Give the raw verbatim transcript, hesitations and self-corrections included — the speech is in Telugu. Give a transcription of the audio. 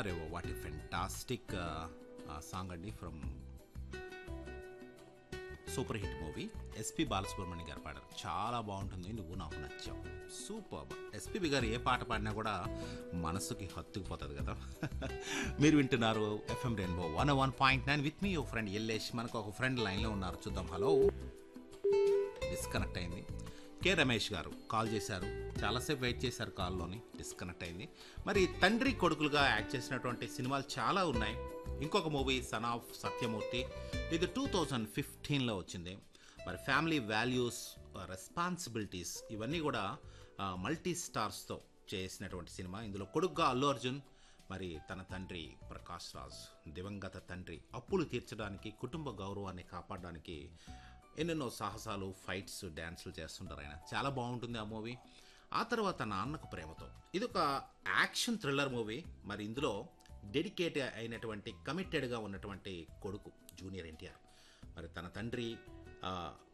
అరే వాట్ ఏ ఫెంటాస్టిక్ సాంగ్ అండి from super hit movie. SP Balasubrahmanyam గారు పాడారు. చాలా బాగుంటుంది. నువ్వు నాకు నచ్చావు. సూపర్. ఎస్పీబి గారు ఏ పాట పాడినా కూడా మనసుకి హత్తుకుపోతుంది కదా. మీరు వింటున్నారు FM rainbow one one point nine with me oh friend Yellesh. మనకు ఒక ఫ్రెండ్ లైన్లో ఉన్నారు, చూద్దాం. హలో. డిస్కనెక్ట్ అయింది. కె రమేష్ గారు కాల్ చేశారు, చాలాసేపు వెయిట్ చేశారు, కాల్లోని డిస్కనెక్ట్ అయింది. మరి తండ్రి కొడుకులుగా యాక్ట్ చేసినటువంటి సినిమాలు చాలా ఉన్నాయి. ఇంకొక మూవీ సన్ ఆఫ్ సత్యమూర్తి, ఇది టూ థౌజండ్ ఫిఫ్టీన్లో వచ్చింది. మరి ఫ్యామిలీ వాల్యూస్, రెస్పాన్సిబిలిటీస్ ఇవన్నీ కూడా మల్టీ స్టార్స్తో చేసినటువంటి సినిమా. ఇందులో కొడుకుగా అల్లు అర్జున్, మరి తన తండ్రి ప్రకాష్ రాజ్, దివంగత తండ్రి అప్పులు తీర్చడానికి, కుటుంబ గౌరవాన్ని కాపాడడానికి ఎన్నెన్నో సాహసాలు, ఫైట్స్, డ్యాన్సులు చేస్తుంటారు ఆయన. చాలా బాగుంటుంది ఆ మూవీ. ఆ తర్వాత నాన్నకు ప్రేమతో, ఇది ఒక యాక్షన్ థ్రిల్లర్ మూవీ. మరి ఇందులో డెడికేట్ అయినటువంటి, కమిటెడ్గా ఉన్నటువంటి కొడుకు జూనియర్ ఎన్టీఆర్, మరి తన తండ్రి